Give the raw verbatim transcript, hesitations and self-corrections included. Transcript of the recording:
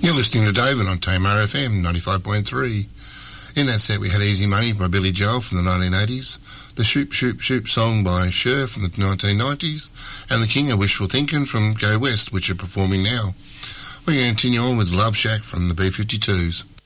You're listening to David on Tamar F M ninety-five point three. In that set we had Easy Money by Billy Joel from the nineteen eighties, the Shoop Shoop Shoop song by Cher from the nineteen nineties, and the King of Wishful Thinking from Go West, which are performing now. We're going to continue on with Love Shack from the B fifty-twos.